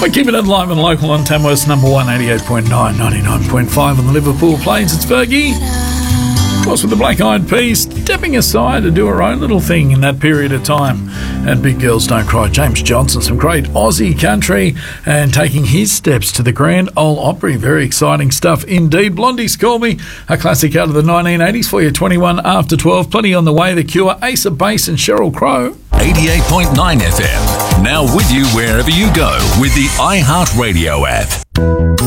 We're keeping it live and local on Tamworth's number 1, 88.9, 99.5 on the Liverpool Plains. It's Fergie. Of course, with the Black Eyed Peas stepping aside to do her own little thing in that period of time. And Big Girls Don't Cry, James Johnson, some great Aussie country, and taking his steps to the Grand Ole Opry. Very exciting stuff indeed. Blondie's Call Me, a classic out of the 1980s for you, 21 after 12. Plenty on the way. The Cure, Ace of Base and Sheryl Crow. 88.9 FM. Now with you wherever you go with the iHeartRadio app.